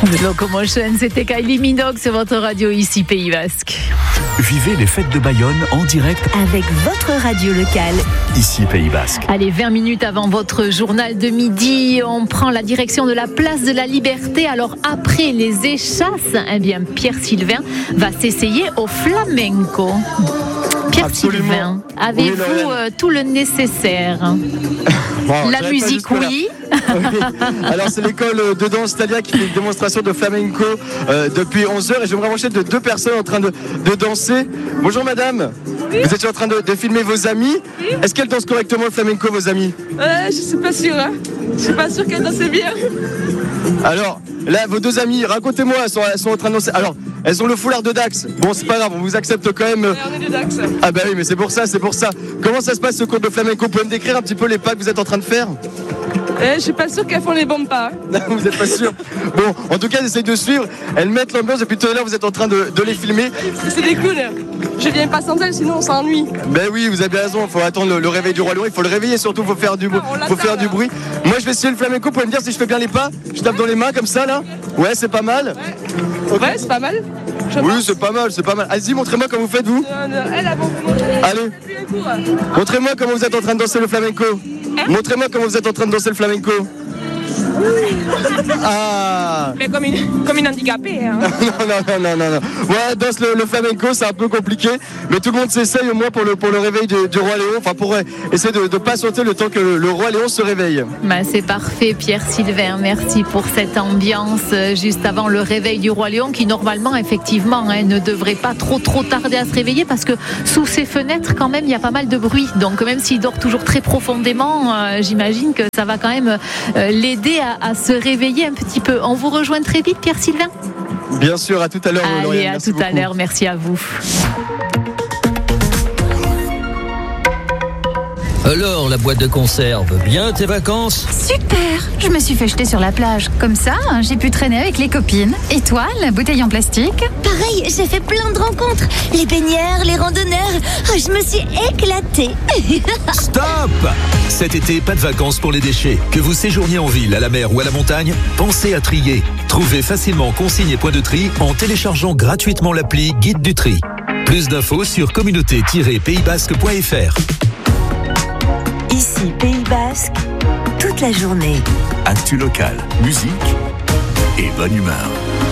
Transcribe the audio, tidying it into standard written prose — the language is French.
The Locomotion, c'était Kylie Minogue sur votre radio ici Pays Basque. Vivez les fêtes de Bayonne en direct avec votre radio locale. Ici Pays Basque. Allez, 20 minutes avant votre journal de midi, on prend la direction de la place de la Liberté. Alors après les échasses, eh bien Pierre Sylvain va s'essayer au flamenco. Pierre Sylvain, avez-vous tout le nécessaire? Bon, la musique, oui. Oui. Alors c'est l'école de danse Thalia qui fait une démonstration de flamenco depuis 11h et je vais me rapprocher de deux personnes en train de danser. Bonjour madame, oui. Vous êtes en train de filmer vos amis, oui. Est-ce qu'elles dansent correctement le flamenco vos amis? Je suis pas sûre, hein. Je suis pas sûre qu'elles dansent bien. Alors là vos deux amies, racontez-moi, elles sont en train de danser. Alors elles ont le foulard de Dax. Bon c'est pas grave, on vous accepte quand même. Ouais, on est de Dax. Ah bah oui mais c'est pour ça. Comment ça se passe ce cours de flamenco? Vous pouvez me décrire un petit peu les pas que vous êtes en train de faire? Je suis pas sûre qu'elles font les bons pas. Non, vous n'êtes pas sûr. Bon, en tout cas, elles essayent de suivre. Elles mettent l'ambiance depuis tout à l'heure. Vous êtes en train de les filmer. C'est des clowns. Je viens pas sans elles, sinon on s'ennuie. Ben oui, vous avez bien raison. Il faut attendre le réveil du roi lion. Il faut le réveiller surtout. Il faut faire du bruit. Moi, je vais essayer le flamenco. Vous pouvez me dire si je fais bien les pas? Je tape dans les mains comme ça là. Ouais, c'est pas mal. Ouais, okay. Ouais, c'est pas mal. Oui, c'est pas mal. Allez-y, montrez-moi comment vous faites vous. Elle a beaucoup montré. Allez. Montrez-moi comment vous êtes en train de danser le flamenco. Montrez-moi comment vous êtes en train de danser le flamenco. Ah. Mais comme une handicapée. Hein. non. Ouais, danse le flamenco, c'est un peu compliqué, mais tout le monde s'essaye au moins pour le réveil du roi Léon. Enfin, pour essayer de pas sauter le temps que le roi Léon se réveille. Bah, c'est parfait, Pierre Sylvain. Merci pour cette ambiance juste avant le réveil du roi Léon, qui normalement, effectivement, ne devrait pas trop tarder à se réveiller parce que sous ses fenêtres, quand même, il y a pas mal de bruit. Donc, même s'il dort toujours très profondément, j'imagine que ça va quand même l'aider à se réveiller un petit peu. On vous rejoint très vite, Pierre Sylvain? Bien sûr, à tout à l'heure. Allez, à tout à l'heure, merci à vous. Alors, la boîte de conserve, bien tes vacances? Super! Je me suis fait jeter sur la plage. Comme ça, j'ai pu traîner avec les copines. Et toi, la bouteille en plastique? Pareil, j'ai fait plein de rencontres. Les baigneurs, les randonneurs. Oh, je me suis éclatée. Stop! Cet été, pas de vacances pour les déchets. Que vous séjourniez en ville, à la mer ou à la montagne, pensez à trier. Trouvez facilement consignes et points de tri en téléchargeant gratuitement l'appli Guide du Tri. Plus d'infos sur communauté-paysbasque.fr. Ici, Pays Basque, toute la journée. Actu local, musique et bonne humeur.